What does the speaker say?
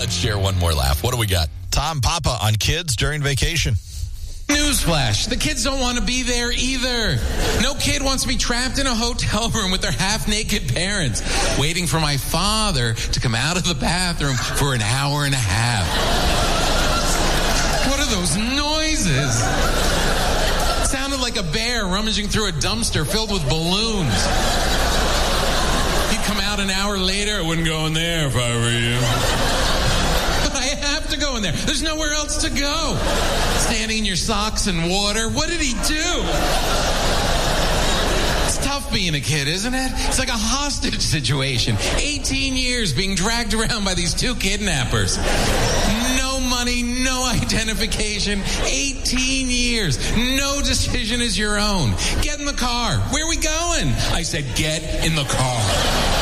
Let's share one more laugh. What do we got? Tom Papa on kids during vacation. Newsflash, the kids don't want to be there either. No kid wants to be trapped in a hotel room with their half-naked parents, waiting for my father to come out of the bathroom for an hour and a half. What are those noises? It sounded like a bear rummaging through a dumpster filled with balloons. He'd come out an hour later. I wouldn't go in there if I were you. To go in there. There's nowhere else to go. Standing in your socks and water. What did he do? It's tough being a kid, isn't it? It's like a hostage situation. 18 years being dragged around by these two kidnappers. No money, no identification. 18 years. No decision is your own. Get in the car. Where are we going? I said, get in the car.